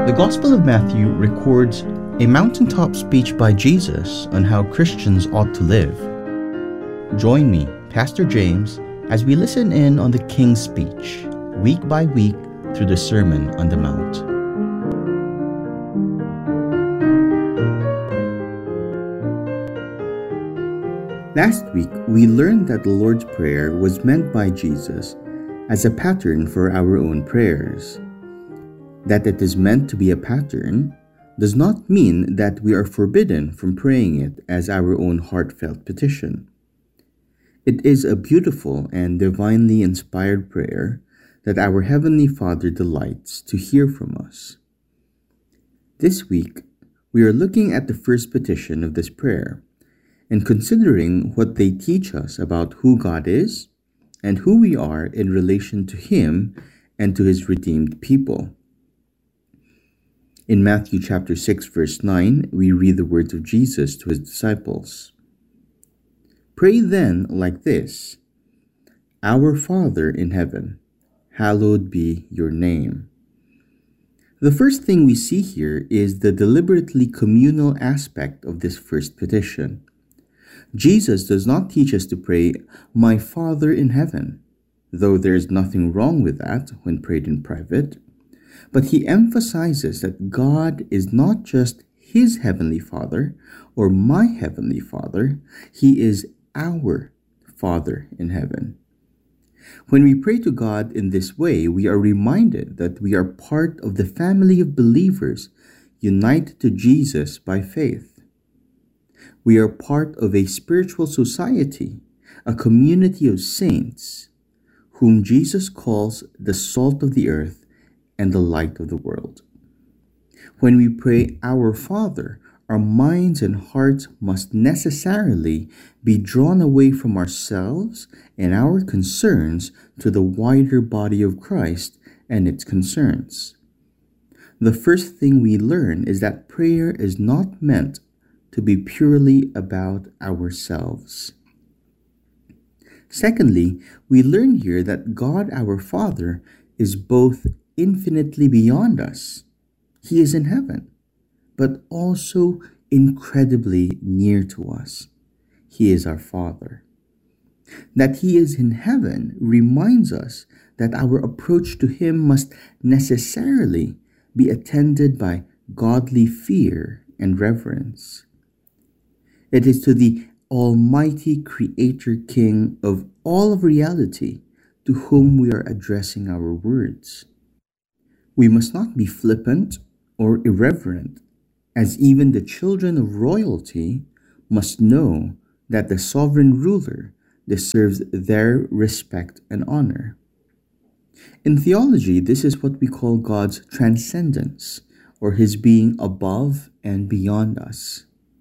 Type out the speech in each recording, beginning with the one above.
The Gospel of Matthew records a mountaintop speech by Jesus on how Christians ought to live. Join me, Pastor James, as we listen in on the King's speech, week by week through the Sermon on the Mount. Last week, we learned that the Lord's Prayer was meant by Jesus as a pattern for our own prayers. That it is meant to be a pattern does not mean that we are forbidden from praying it as our own heartfelt petition. It is a beautiful and divinely inspired prayer that our Heavenly Father delights to hear from us. This week, we are looking at the first petition of this prayer and considering what they teach us about who God is and who we are in relation to Him and to His redeemed people. In Matthew chapter 6, verse 9, we read the words of Jesus to His disciples. Pray then like this, Our Father in heaven, hallowed be your name. The first thing we see here is the deliberately communal aspect of this first petition. Jesus does not teach us to pray, My Father in heaven, though there is nothing wrong with that when prayed in private. But He emphasizes that God is not just His Heavenly Father or my Heavenly Father, He is our Father in heaven. When we pray to God in this way, we are reminded that we are part of the family of believers united to Jesus by faith. We are part of a spiritual society, a community of saints, whom Jesus calls the salt of the earth and the light of the world. When we pray, Our Father, our minds and hearts must necessarily be drawn away from ourselves and our concerns to the wider body of Christ and its concerns. The first thing we learn is that prayer is not meant to be purely about ourselves. Secondly, we learn here that God our Father is both infinitely beyond us. He is in heaven, but also incredibly near to us. He is our Father. That He is in heaven reminds us that our approach to Him must necessarily be attended by godly fear and reverence. It is to the Almighty Creator King of all of reality to whom we are addressing our words. We must not be flippant or irreverent, as even the children of royalty must know that the sovereign ruler deserves their respect and honor. In theology, this is what we call God's transcendence, or His being above and beyond us.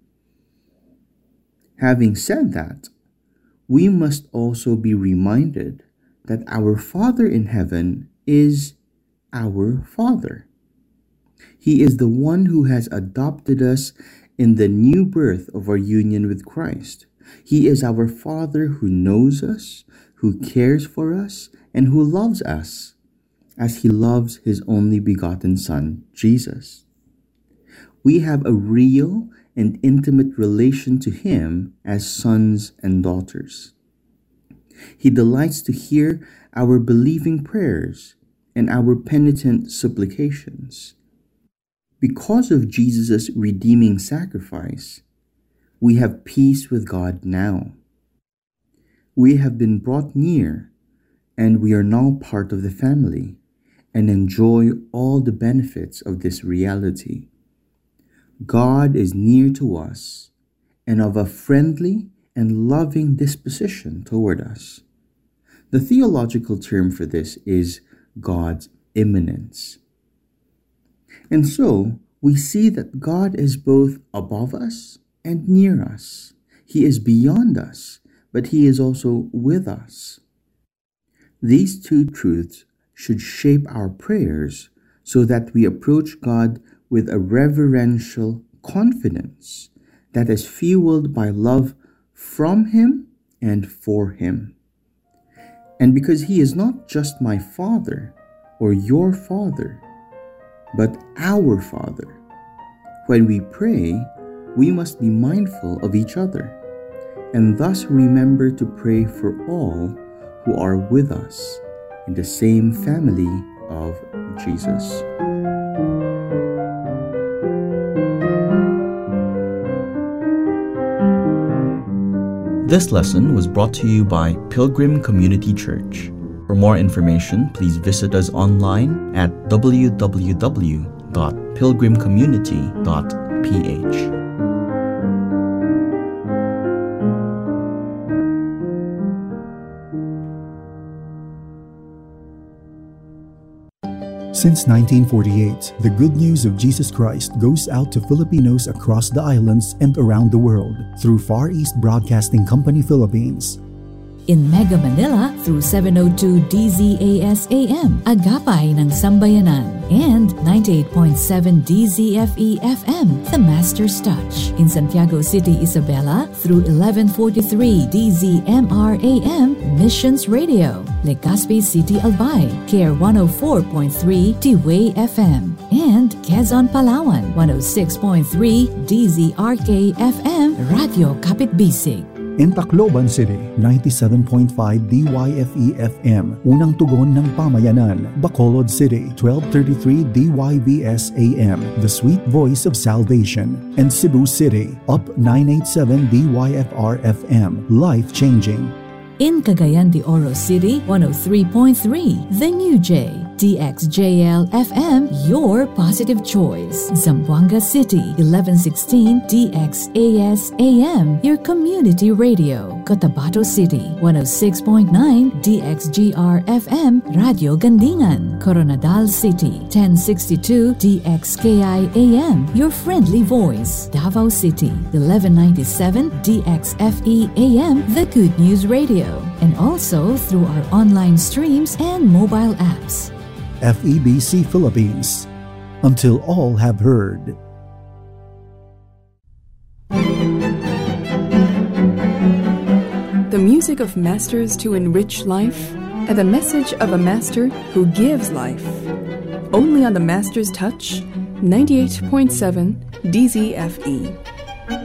Having said that, we must also be reminded that our Father in heaven is our Father. He is the one who has adopted us in the new birth of our union with Christ. He is our Father who knows us, who cares for us, and who loves us as He loves His only begotten Son, Jesus. We have a real and intimate relation to Him as sons and daughters. He delights to hear our believing prayers and our penitent supplications. Because of Jesus' redeeming sacrifice, we have peace with God now. We have been brought near, and we are now part of the family and enjoy all the benefits of this reality. God is near to us and of a friendly and loving disposition toward us. The theological term for this is God's immanence. And so, we see that God is both above us and near us. He is beyond us, but He is also with us. These two truths should shape our prayers so that we approach God with a reverential confidence that is fueled by love from Him and for Him. And because He is not just my Father or your Father, but our Father. When we pray, we must be mindful of each other, and thus remember to pray for all who are with us in the same family of Jesus. This lesson was brought to you by Pilgrim Community Church. For more information, please visit us online at www.pilgrimcommunity.ph. Since 1948, the good news of Jesus Christ goes out to Filipinos across the islands and around the world through Far East Broadcasting Company Philippines. In Mega Manila through 702 DZAS AM, Agapay ng Sambayanan, and 98.7 DZFE FM, The Master's Touch. In Santiago City, Isabela through 1143 DZMR AM, Missions Radio. Legazpi City, Albay, Care 104.3 T-Way FM. And Quezon, Palawan, 106.3 DZRK FM, Radio Kapitbisig. In Tacloban City, 97.5 DYFE FM, Unang Tugon ng Pamayanan. Bacolod City, 1233 DYVS AM, The Sweet Voice of Salvation. And Cebu City, Up 987 DYFR FM, Life Changing. In Cagayan de Oro City, 103.3 The New J, DXJL FM, your positive choice. Zamboanga City, 1116 DXAS AM, your community radio. Cotabato City, 106.9 DXGR FM, Radio Gandingan. Coronadal City, 1062 DXKI AM, your friendly voice. Davao City, 1197 DXFE AM, the Good News Radio. And also through our online streams and mobile apps. FEBC Philippines, until all have heard. The music of masters to enrich life, and the message of a master who gives life. Only on the Master's Touch, 98.7 DZFE.